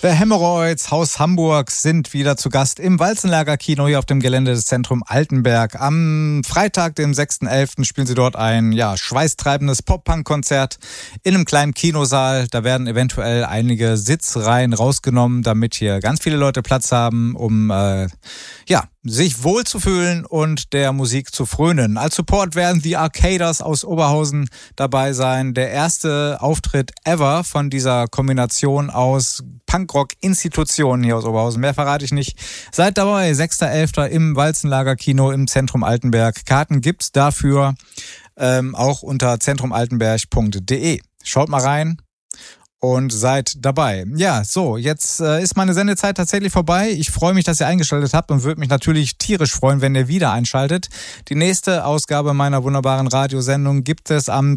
The Hemorrhoids, Haus Hamburg, sind wieder zu Gast im Walzenlager Kino hier auf dem Gelände des Zentrum Altenberg. Am Freitag, dem 6.11., spielen sie dort ein schweißtreibendes Pop-Punk-Konzert in einem kleinen Kinosaal. Da werden eventuell einige Sitzreihen rausgenommen, damit hier ganz viele Leute Platz haben, um sich wohlzufühlen und der Musik zu frönen. Als Support werden die Arcaders aus Oberhausen dabei sein. Der erste Auftritt ever von dieser Kombination aus Punkrock-Institutionen hier aus Oberhausen. Mehr verrate ich nicht. Seid dabei, 6.11. im Walzenlager Kino im Zentrum Altenberg. Karten gibt's dafür auch unter zentromaltenberg.de. Schaut mal rein und seid dabei. Ja, so, jetzt ist meine Sendezeit tatsächlich vorbei. Ich freue mich, dass ihr eingeschaltet habt und würde mich natürlich tierisch freuen, wenn ihr wieder einschaltet. Die nächste Ausgabe meiner wunderbaren Radiosendung gibt es am